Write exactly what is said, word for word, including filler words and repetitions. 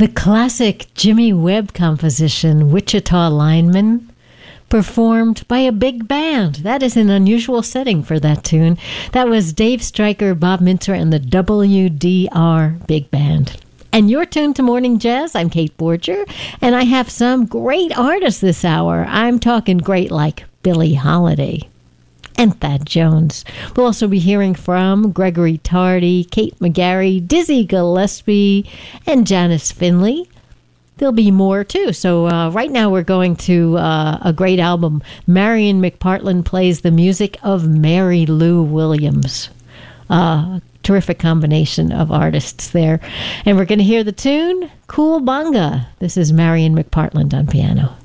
The classic Jimmy Webb composition, Wichita Lineman, performed by a big band. That is an unusual setting for that tune. That was Dave Stryker, Bob Mintzer, and the W D R Big Band. And you're tuned to Morning Jazz. I'm Kate Borger, and I have some great artists this hour. I'm talking great like Billie Holiday and Thad Jones. We'll also be hearing from Gregory Tardy, Kate McGarry, Dizzy Gillespie, and Janice Finley. There'll be more, too. So uh, right now we're going to uh, a great album. Marion McPartland plays the music of Mary Lou Williams. Uh, terrific combination of artists there. And we're going to hear the tune, Cool Bonga. This is Marion McPartland on piano.